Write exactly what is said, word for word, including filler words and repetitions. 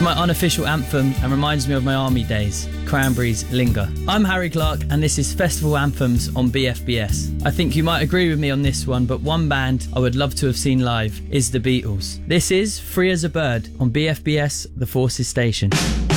My unofficial anthem and reminds me of my army days. Cranberries Linger. I'm Harry Clark and this is Festival Anthems on B F B S. I think you might agree with me on this one, but one band I would love to have seen live is the Beatles. This is Free as a Bird on B F B S, The Forces Station.